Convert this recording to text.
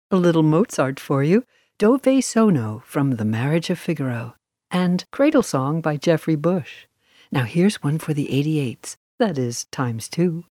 A little Mozart for you, Dove Sono from The Marriage of Figaro, and Cradle Song by Jeffrey Bush. Now here's one for the 88s, that is, times 2.